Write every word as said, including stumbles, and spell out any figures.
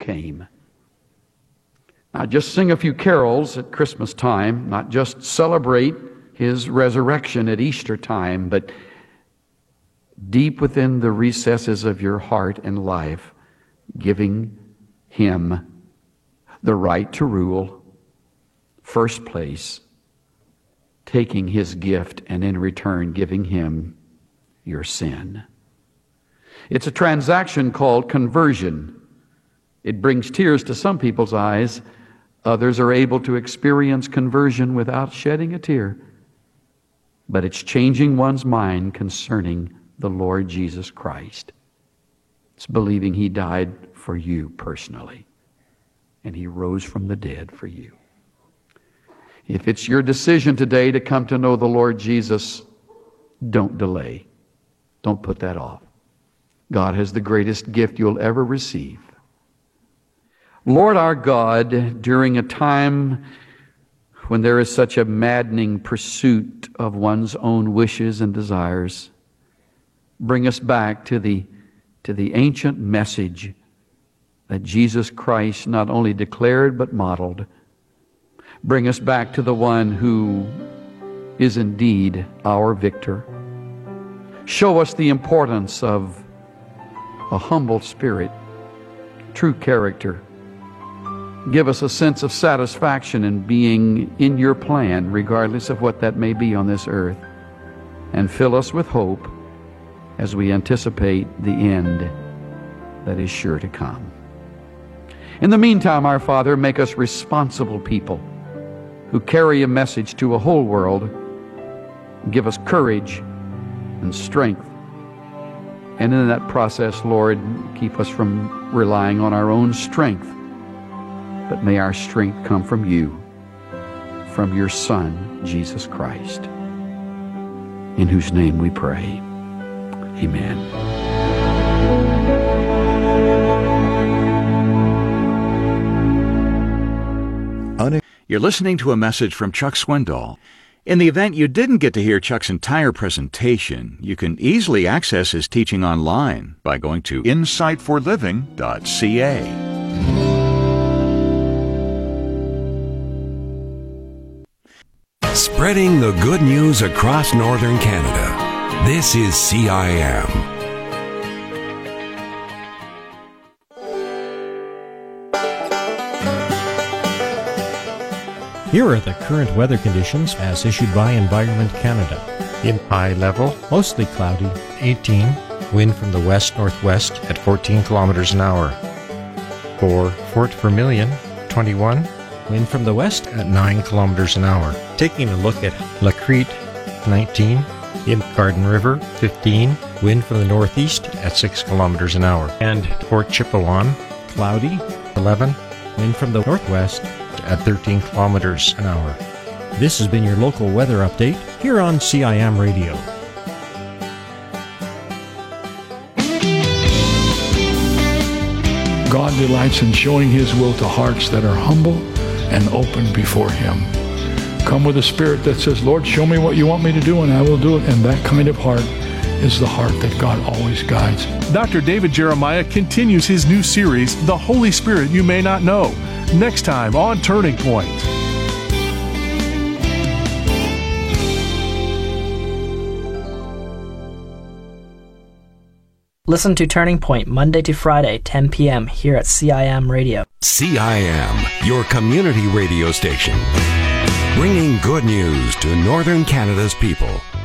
came. Not just sing a few carols at Christmas time, not just celebrate his resurrection at Easter time, but deep within the recesses of your heart and life, giving him the right to rule, first place, taking his gift and in return giving him your sin. It's a transaction called conversion. It brings tears to some people's eyes. Others are able to experience conversion without shedding a tear. But it's changing one's mind concerning the Lord Jesus Christ. It's believing he died for you personally, and he rose from the dead for you. If it's your decision today to come to know the Lord Jesus, don't delay. Don't put that off. God has the greatest gift you'll ever receive. Lord our God, during a time when there is such a maddening pursuit of one's own wishes and desires, bring us back to the, to the ancient message that Jesus Christ not only declared but modeled. Bring us back to the one who is indeed our victor. Show us the importance of a humble spirit, true character. Give us a sense of satisfaction in being in your plan, regardless of what that may be on this earth. And fill us with hope as we anticipate the end that is sure to come. In the meantime, our Father, make us responsible people who carry a message to a whole world. Give us courage and strength. And in that process, Lord, keep us from relying on our own strength. But may our strength come from you, from your Son, Jesus Christ, in whose name we pray. Amen. You're listening to a message from Chuck Swindoll. In the event you didn't get to hear Chuck's entire presentation, you can easily access his teaching online by going to insight for living dot c a. Spreading the good news across northern Canada. This is C I M. Here are the current weather conditions as issued by Environment Canada. In high level, mostly cloudy, eighteen, wind from the west-northwest at fourteen kilometers an hour. For Fort Vermilion, twenty-one, wind from the west at nine kilometers an hour. Taking a look at La Crete, nineteen, in Garden River, fifteen, wind from the northeast at six kilometers an hour. And Fort Chipewyan, cloudy, eleven, wind from the northwest at thirteen kilometers an hour. This has been your local weather update here on C I M Radio. God delights in showing His will to hearts that are humble and open before Him. Come with a spirit that says, Lord, show me what you want me to do and I will do it. And that kind of heart is the heart that God always guides. Doctor David Jeremiah continues his new series, The Holy Spirit You May Not Know, next time on Turning Point. Listen to Turning Point Monday to Friday, ten p.m. here at C I M Radio. C I M, your community radio station. Bringing good news to Northern Canada's people.